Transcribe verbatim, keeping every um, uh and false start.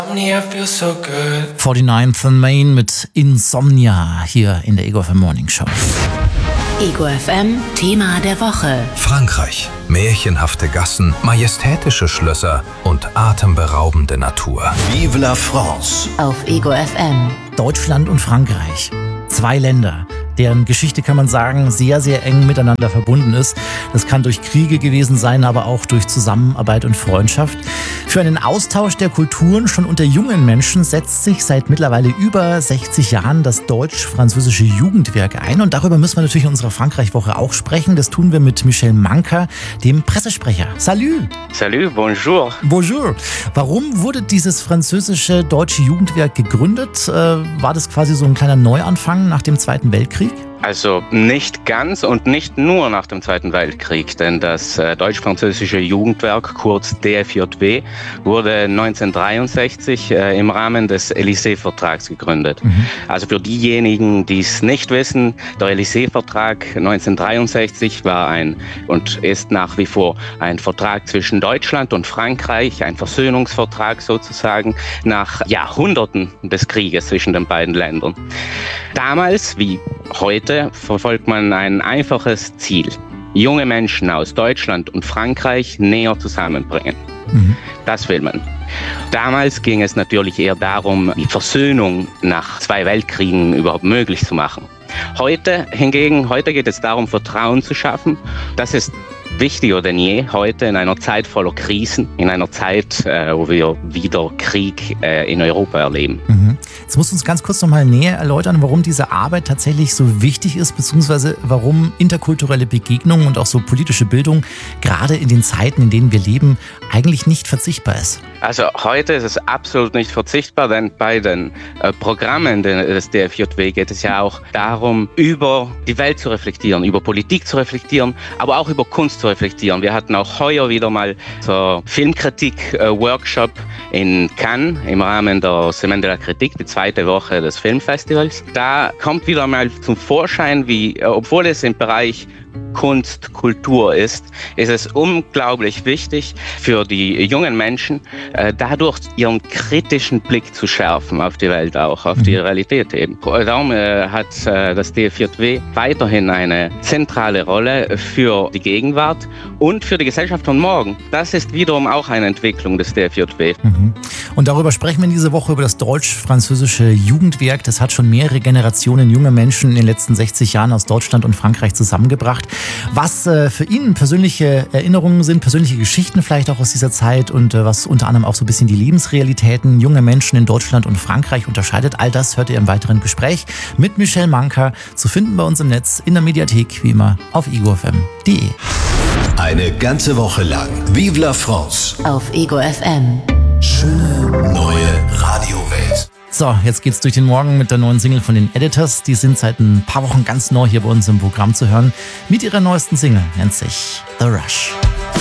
forty-ninth and Main mit Insomnia hier in der Ego F M Morning Show. Ego F M Thema der Woche. Frankreich. Märchenhafte Gassen, majestätische Schlösser und atemberaubende Natur. Vive la France. Auf Ego F M. Deutschland und Frankreich. Zwei Länder, deren Geschichte, kann man sagen, sehr, sehr eng miteinander verbunden ist. Das kann durch Kriege gewesen sein, aber auch durch Zusammenarbeit und Freundschaft. Für einen Austausch der Kulturen schon unter jungen Menschen setzt sich seit mittlerweile über sechzig Jahren das deutsch-französische Jugendwerk ein. Und darüber müssen wir natürlich in unserer Frankreich-Woche auch sprechen. Das tun wir mit Michel Manker, dem Pressesprecher. Salut! Salut, bonjour! Bonjour! Warum wurde dieses französische deutsche Jugendwerk gegründet? Äh, war das quasi so ein kleiner Neuanfang nach dem Zweiten Weltkrieg? Also nicht ganz und nicht nur nach dem Zweiten Weltkrieg, denn das äh, deutsch-französische Jugendwerk, kurz D F J W, wurde neunzehnhundertdreiundsechzig äh, im Rahmen des Élysée-Vertrags gegründet. Mhm. Also für diejenigen, die es nicht wissen, der Élysée-Vertrag neunzehnhundertdreiundsechzig war ein und ist nach wie vor ein Vertrag zwischen Deutschland und Frankreich, ein Versöhnungsvertrag sozusagen nach Jahrhunderten des Krieges zwischen den beiden Ländern. Damals, wie heute, verfolgt man ein einfaches Ziel: junge Menschen aus Deutschland und Frankreich näher zusammenbringen. Mhm. Das will man. Damals ging es natürlich eher darum, die Versöhnung nach zwei Weltkriegen überhaupt möglich zu machen. Heute hingegen, heute geht es darum, Vertrauen zu schaffen. Das ist wichtiger denn je heute in einer Zeit voller Krisen, in einer Zeit, äh, wo wir wieder Krieg äh, in Europa erleben. Mhm. Jetzt musst du uns ganz kurz noch mal näher erläutern, warum diese Arbeit tatsächlich so wichtig ist, beziehungsweise warum interkulturelle Begegnung und auch so politische Bildung gerade in den Zeiten, in denen wir leben, eigentlich nicht verzichtbar ist. Also heute ist es absolut nicht verzichtbar, denn bei den äh, Programmen des D F J W geht es ja auch darum, über die Welt zu reflektieren, über Politik zu reflektieren, aber auch über Kunst zu reflektieren. Wir hatten auch heuer wieder mal so Filmkritik-Workshop in Cannes im Rahmen der Semaine de la Critique, die zweite Woche des Filmfestivals. Da kommt wieder mal zum Vorschein, wie, obwohl es im Bereich Kunst, Kultur ist, ist es unglaublich wichtig für die jungen Menschen, äh, dadurch ihren kritischen Blick zu schärfen auf die Welt auch, auf die Realität eben. Darum äh, hat äh, das D F J W weiterhin eine zentrale Rolle für die Gegenwart und für die Gesellschaft von morgen. Das ist wiederum auch eine Entwicklung des D F J W. Mhm. Und darüber sprechen wir diese Woche, über das deutsch-französische Jugendwerk. Das hat schon mehrere Generationen junger Menschen in den letzten sechzig Jahren aus Deutschland und Frankreich zusammengebracht. Was äh, für ihn persönliche Erinnerungen sind, persönliche Geschichten vielleicht auch aus dieser Zeit und äh, was unter anderem auch so ein bisschen die Lebensrealitäten junger Menschen in Deutschland und Frankreich unterscheidet. All das hört ihr im weiteren Gespräch mit Michel Manker, zu finden bei uns im Netz, in der Mediathek, wie immer auf ego f m punkt d e. Eine ganze Woche lang Vive la France. Auf Ego F M. Schöne neue Radiowelt. So, jetzt geht's durch den Morgen mit der neuen Single von den Editors. Die sind seit ein paar Wochen ganz neu hier bei uns im Programm zu hören. Mit ihrer neuesten Single, nennt sich The Rush.